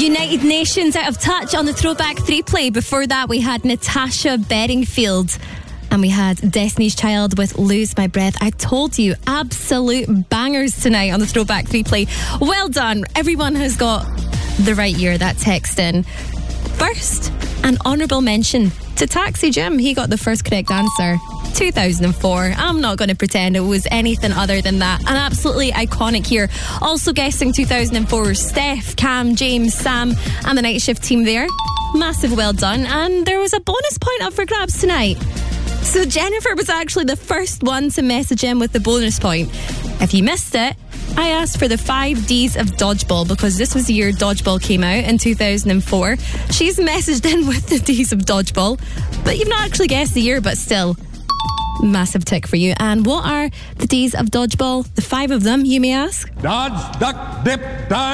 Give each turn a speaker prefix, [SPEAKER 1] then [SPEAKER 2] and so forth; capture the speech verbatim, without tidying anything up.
[SPEAKER 1] United Nations Out of Touch on the Throwback three play. Before that, we had Natasha Bedingfield. And we had Destiny's Child with Lose My Breath. I told you, absolute bangers tonight on the Throwback three play. Well done. Everyone has got the right year. That text in. First, an honourable mention to Taxi Jim. He got the first correct answer. two thousand four. I'm not going to pretend it was anything other than that. An absolutely iconic year. Also guessing two thousand four, Steph, Cam, James, Sam and the night shift team there. Massive well done. And there was a bonus point up for grabs tonight. So Jennifer was actually the first one to message in with the bonus point. If you missed it, I asked for the five D's of Dodgeball because this was the year Dodgeball came out in two thousand four. She's messaged in with the D's of Dodgeball, but you've not actually guessed the year, but still, massive tick for you. And what are the D's of Dodgeball? The five of them, you may ask?
[SPEAKER 2] Dodge, duck, dip, dive.